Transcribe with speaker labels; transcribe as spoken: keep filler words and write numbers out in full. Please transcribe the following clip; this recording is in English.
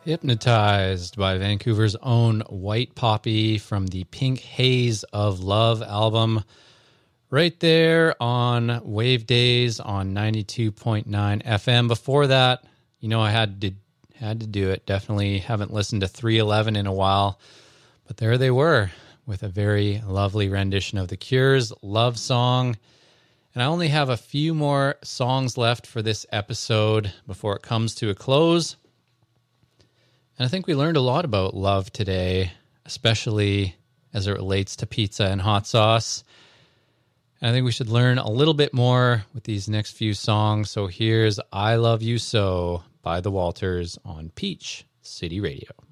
Speaker 1: Hypnotized by Vancouver's own White Poppy from the Pink Haze of Love album. Right there on Wave Days on ninety-two point nine F M. Before that, you know, I had to had to do it. Definitely haven't listened to three eleven in a while. But there they were with a very lovely rendition of The Cure's Love Song. And I only have a few more songs left for this episode before it comes to a close. And I think we learned a lot about love today, especially as it relates to pizza and hot sauce. And I think we should learn a little bit more with these next few songs. So here's I Love You So by the Walters on Peach City Radio.